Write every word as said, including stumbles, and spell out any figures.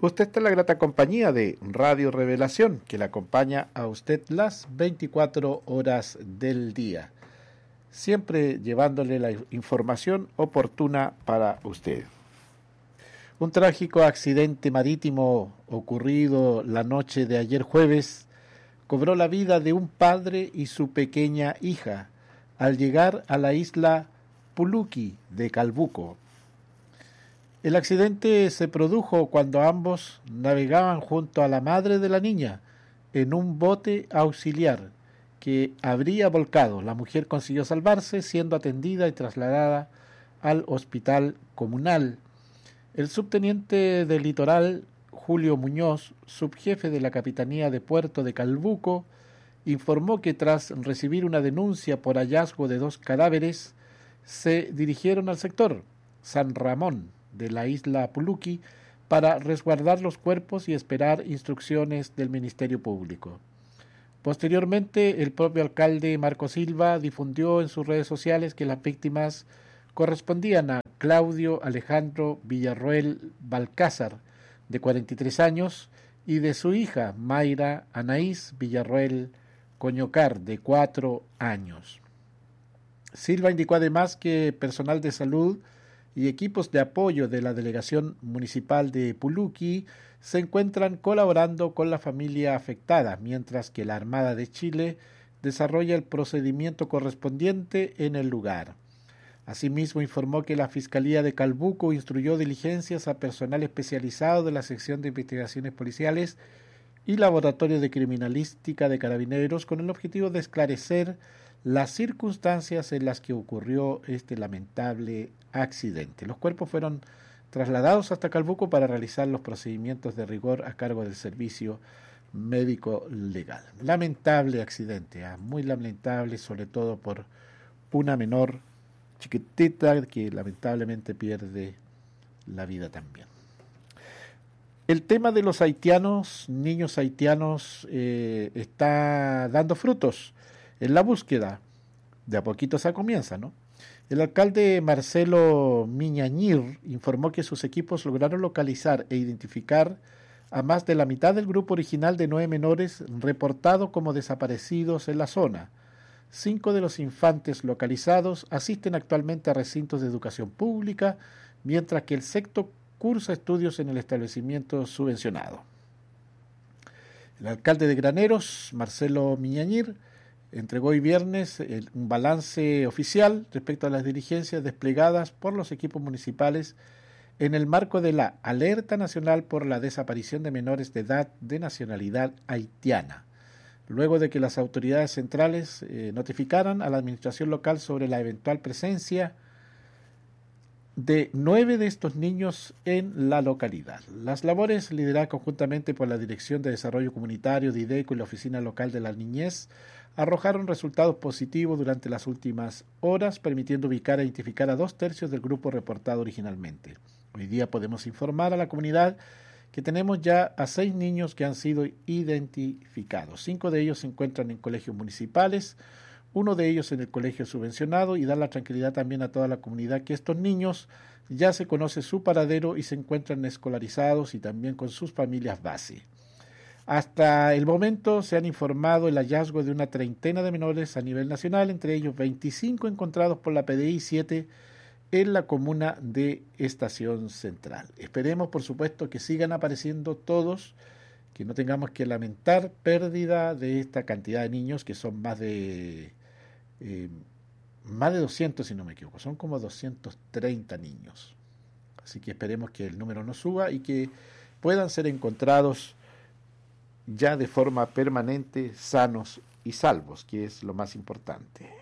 Usted está en la grata compañía de Radio Revelación, que le acompaña a usted las veinticuatro horas del día, siempre llevándole la información oportuna para usted. Un trágico accidente marítimo ocurrido la noche de ayer jueves cobró la vida de un padre y su pequeña hija al llegar a la isla Puluki de Calbuco. El accidente se produjo cuando ambos navegaban junto a la madre de la niña en un bote auxiliar que habría volcado. La mujer consiguió salvarse, siendo atendida y trasladada al hospital comunal. El subteniente del litoral, Julio Muñoz, subjefe de la Capitanía de Puerto de Calbuco, informó que tras recibir una denuncia por hallazgo de dos cadáveres, se dirigieron al sector San Ramón de la isla Puluki para resguardar los cuerpos y esperar instrucciones del Ministerio Público. Posteriormente, el propio alcalde Marco Silva difundió en sus redes sociales que las víctimas correspondían a Claudio Alejandro Villarroel Balcázar, de cuarenta y tres años, y de su hija Mayra Anaís Villarroel Coñocar, de cuatro años. Silva indicó además que personal de salud y equipos de apoyo de la Delegación Municipal de Puluki se encuentran colaborando con la familia afectada, mientras que la Armada de Chile desarrolla el procedimiento correspondiente en el lugar. Asimismo, informó que la Fiscalía de Calbuco instruyó diligencias a personal especializado de la Sección de Investigaciones Policiales y Laboratorio de Criminalística de Carabineros con el objetivo de esclarecer las circunstancias en las que ocurrió este lamentable accidente. Los cuerpos fueron trasladados hasta Calbuco para realizar los procedimientos de rigor a cargo del servicio médico legal. Lamentable accidente, ¿eh? Muy lamentable, sobre todo por una menor chiquitita que lamentablemente pierde la vida también. El tema de los haitianos, niños haitianos, eh, está dando frutos. En la búsqueda, de a poquito se comienza, ¿no? El alcalde Marcelo Miñañir informó que sus equipos lograron localizar e identificar a más de la mitad del grupo original de nueve menores reportados como desaparecidos en la zona. Cinco de los infantes localizados asisten actualmente a recintos de educación pública, mientras que el sexto cursa estudios en el establecimiento subvencionado. El alcalde de Graneros, Marcelo Miñañir, entregó hoy viernes el, un balance oficial respecto a las diligencias desplegadas por los equipos municipales en el marco de la Alerta Nacional por la Desaparición de Menores de Edad de Nacionalidad Haitiana, luego de que las autoridades centrales eh, notificaran a la administración local sobre la eventual presencia de nueve de estos niños en la localidad. Las labores lideradas conjuntamente por la Dirección de Desarrollo Comunitario de IDECO y la Oficina Local de la Niñez arrojaron resultados positivos durante las últimas horas, permitiendo ubicar e identificar a dos tercios del grupo reportado originalmente. Hoy día podemos informar a la comunidad que tenemos ya a seis niños que han sido identificados. Cinco de ellos se encuentran en colegios municipales, uno de ellos en el colegio subvencionado, y dar la tranquilidad también a toda la comunidad que estos niños ya se conoce su paradero y se encuentran escolarizados y también con sus familias base. Hasta el momento se han informado el hallazgo de una treintena de menores a nivel nacional, entre ellos veinticinco encontrados por la P D I siete en la comuna de Estación Central. Esperemos, por supuesto, que sigan apareciendo todos, que no tengamos que lamentar pérdida de esta cantidad de niños, que son más de eh, más de doscientos, si no me equivoco, son como doscientos treinta niños. Así que esperemos que el número no suba y que puedan ser encontrados ya de forma permanente, sanos y salvos, que es lo más importante.